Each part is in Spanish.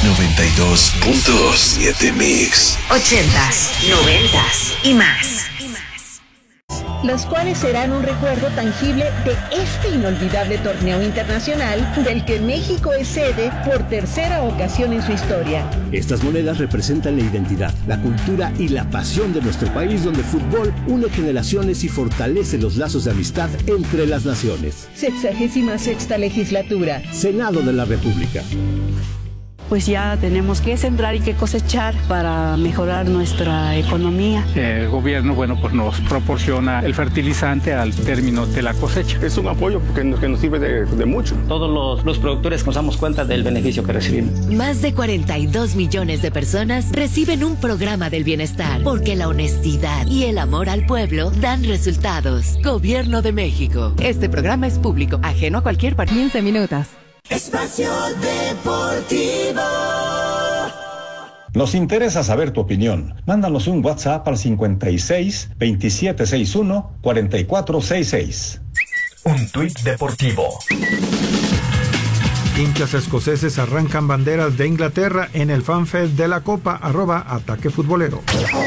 92.7 Mix. 80s, 90s y más. Los cuales serán un recuerdo tangible de este inolvidable torneo internacional del que México es sede por tercera ocasión en su historia. Estas monedas representan la identidad, la cultura y la pasión de nuestro país, donde el fútbol une generaciones y fortalece los lazos de amistad entre las naciones. 66ª legislatura. Senado de la República. Pues ya tenemos que sembrar y que cosechar para mejorar nuestra economía. El gobierno, pues nos proporciona el fertilizante al término de la cosecha. Es un apoyo que nos sirve de mucho. Todos los productores nos damos cuenta del beneficio que recibimos. Más de 42 millones de personas reciben un programa del bienestar, porque la honestidad y el amor al pueblo dan resultados. Gobierno de México. Este programa es público, ajeno a cualquier partido. 15 minutos. Espacio Deportivo. Nos interesa saber tu opinión. Mándanos un WhatsApp al 56 2761 4466. Un tuit deportivo. Hinchas escoceses arrancan banderas de Inglaterra en el fanfest de la Copa, @ataque futbolero.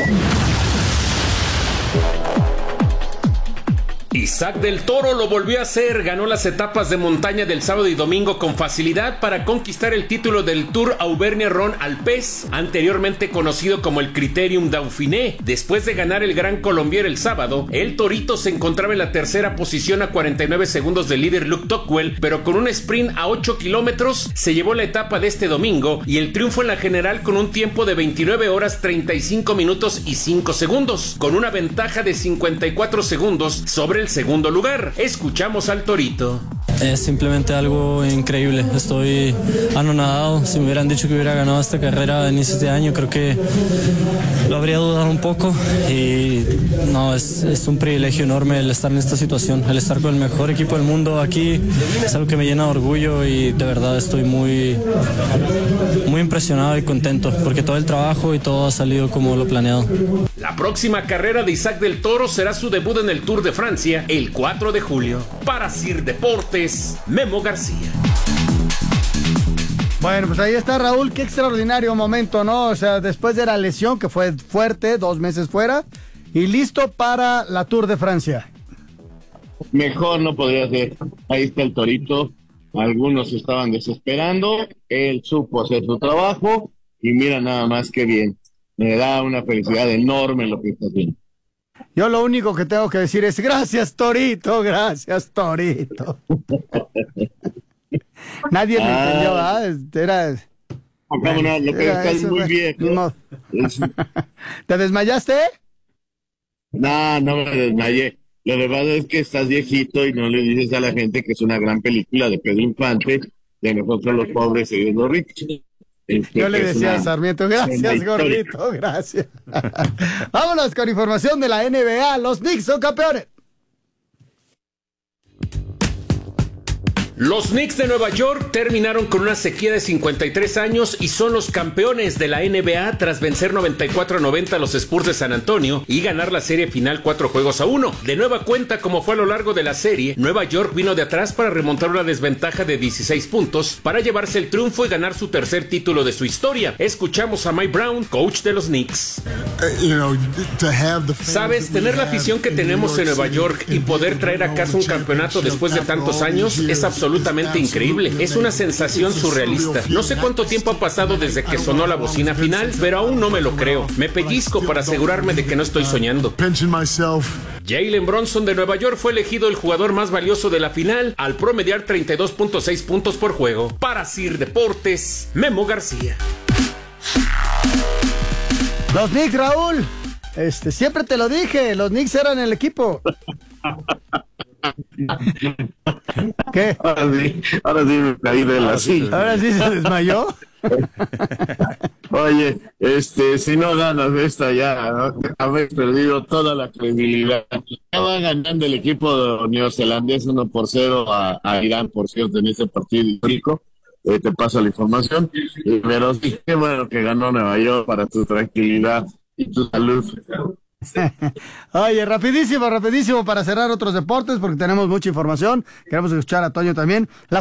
Isaac del Toro lo volvió a hacer, ganó las etapas de montaña del sábado y domingo con facilidad para conquistar el título del Tour Auvergne-Rhône-Alpes, anteriormente conocido como el Criterium Dauphiné. Después de ganar el Gran Colombier el sábado, el Torito se encontraba en la tercera posición a 49 segundos del líder Luke Tocqueville, pero con un sprint a 8 kilómetros se llevó la etapa de este domingo y el triunfo en la general con un tiempo de 29 horas 35 minutos y 5 segundos, con una ventaja de 54 segundos sobre el segundo lugar. Escuchamos al Torito. Es simplemente algo increíble. Estoy anonadado. Si me hubieran dicho que hubiera ganado esta carrera a inicios de año, creo que lo habría dudado un poco. Y no, es un privilegio enorme el estar en esta situación. El estar con el mejor equipo del mundo aquí es algo que me llena de orgullo y de verdad estoy muy impresionado y contento porque todo el trabajo y todo ha salido como lo planeado. La próxima carrera de Isaac del Toro será su debut en el Tour de Francia el 4 de julio. Para Sir Deportes, Memo García. Bueno, pues ahí está, Raúl, qué extraordinario momento, ¿no? O sea, después de la lesión que fue fuerte, 2 meses fuera, y listo para la Tour de Francia. Mejor no podría ser. Ahí está el Torito. Algunos estaban desesperando. Él supo hacer su trabajo y mira nada más que bien. Me da una felicidad enorme lo que está haciendo. Yo lo único que tengo que decir es gracias, Torito, gracias, Torito. Nadie me entendió, ¿verdad? Lo que estás muy viejo. No. ¿Te desmayaste? No me desmayé. Lo que pasa es que estás viejito y no le dices a la gente que es una gran película de Pedro Infante, de nosotros los pobres y los ricos. Yo le decía a Sarmiento, gracias, gordito, gracias. Vámonos con información de la NBA. Los Knicks son campeones. Los Knicks de Nueva York terminaron con una sequía de 53 años y son los campeones de la NBA tras vencer 94-90 a los Spurs de San Antonio y ganar la serie final 4-1. De nueva cuenta, como fue a lo largo de la serie, Nueva York vino de atrás para remontar una desventaja de 16 puntos para llevarse el triunfo y ganar su tercer título de su historia. Escuchamos a Mike Brown, coach de los Knicks. Sabes, tener la afición que tenemos en Nueva York y poder traer a casa un campeonato después de tantos años es absolutamente increíble. Es una sensación surrealista. No sé cuánto tiempo ha pasado desde que sonó la bocina final, pero aún no me lo creo. Me pellizco para asegurarme de que no estoy soñando. Jalen Brunson de Nueva York fue elegido el jugador más valioso de la final al promediar 32.6 puntos por juego. Para Sir Deportes, Memo García. Los Knicks, Raúl. Siempre te lo dije, los Knicks eran el equipo. ¿Qué? Ahora sí me caí de la silla. ¿Ahora sí se desmayó? Oye, si no ganas esta ya, ¿no? Habéis perdido toda la credibilidad. Ya va ganando el equipo neozelandés 1-0 a Irán, por cierto, en ese partido histórico. Te paso la información. Pero sí, qué bueno que ganó Nueva York para tu tranquilidad y tu salud. Oye, rapidísimo para cerrar otros deportes porque tenemos mucha información. Queremos escuchar a Toño también.